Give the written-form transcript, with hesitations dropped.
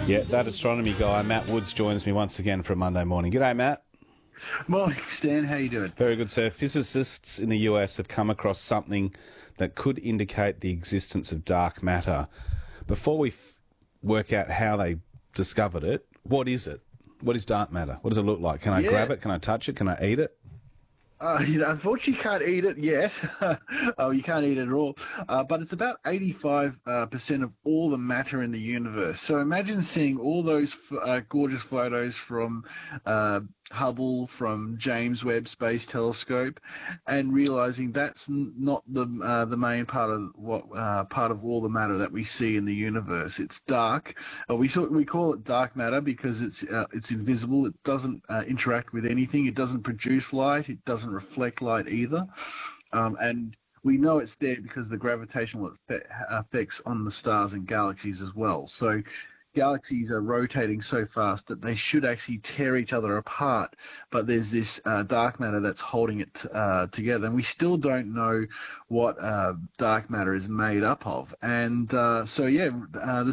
Yeah, that astronomy guy, Matt Woods, joins me once again for a Monday morning. G'day, Matt. Morning, Stan. How you doing? Very good, sir. Physicists in the US have come across something that could indicate the existence of dark matter. Before we work out how they discovered it, what is it? What is dark matter? What does it look like? Can I grab it? Can I touch it? Can I eat it? Unfortunately, you can't eat it yet. Oh, you can't eat it at all. But it's about 85% of all the matter in the universe. So imagine seeing all those gorgeous photos from Hubble, from James Webb Space Telescope, and realizing that's not the main part of part of all the matter that we see in the universe. It's dark. We call it dark matter because it's invisible. It doesn't interact with anything. It doesn't produce light. It doesn't reflect light either, and we know it's there because the gravitational effects on the stars and galaxies as well. So galaxies are rotating so fast that they should actually tear each other apart, but there's this dark matter that's holding it together, and we still don't know what dark matter is made up of. And the